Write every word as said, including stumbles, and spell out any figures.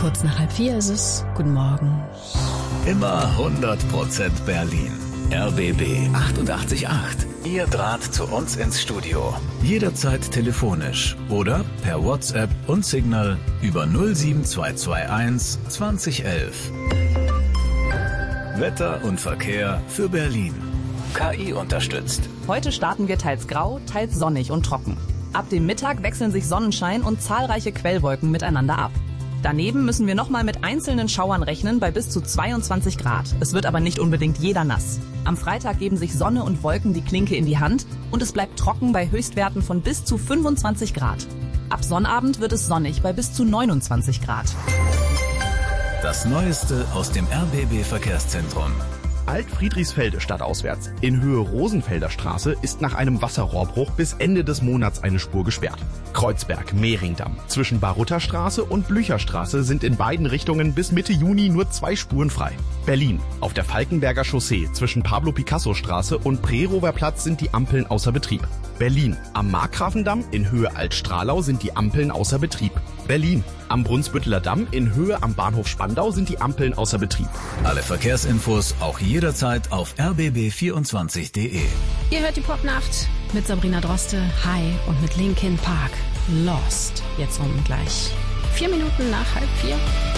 Kurz nach halb vier ist es. Guten Morgen. Immer hundert Prozent Berlin. R B B achtundachtzig Komma acht. Ihr Draht zu uns ins Studio. Jederzeit telefonisch oder per WhatsApp und Signal über null sieben zwei zwei eins zwanzig elf. Wetter und Verkehr für Berlin. K I unterstützt. Heute starten wir teils grau, teils sonnig und trocken. Ab dem Mittag wechseln sich Sonnenschein und zahlreiche Quellwolken miteinander ab. Daneben müssen wir nochmal mit einzelnen Schauern rechnen bei bis zu zweiundzwanzig Grad. Es wird aber nicht unbedingt jeder nass. Am Freitag geben sich Sonne und Wolken die Klinke in die Hand und es bleibt trocken bei Höchstwerten von bis zu fünfundzwanzig Grad. Ab Sonnabend wird es sonnig bei bis zu neunundzwanzig Grad. Das Neueste aus dem R B B Verkehrszentrum. Alt-Friedrichsfelde stadtauswärts. In Höhe Rosenfelder Straße ist nach einem Wasserrohrbruch bis Ende des Monats eine Spur gesperrt. Kreuzberg-Mehringdamm. Zwischen Barutterstraße und Blücherstraße sind in beiden Richtungen bis Mitte Juni nur zwei Spuren frei. Berlin. Auf der Falkenberger Chaussee zwischen Pablo-Picasso-Straße und Prerower Platz sind die Ampeln außer Betrieb. Berlin. Am Markgrafendamm in Höhe Altstralau sind die Ampeln außer Betrieb. Berlin. Am Brunsbütteler Damm in Höhe am Bahnhof Spandau sind die Ampeln außer Betrieb. Alle Verkehrsinfos auch jederzeit auf r b b vierundzwanzig punkt de. Ihr hört die Popnacht mit Sabrina Droste, Hi und mit Linkin Park. Lost. Jetzt um gleich vier Minuten nach halb vier.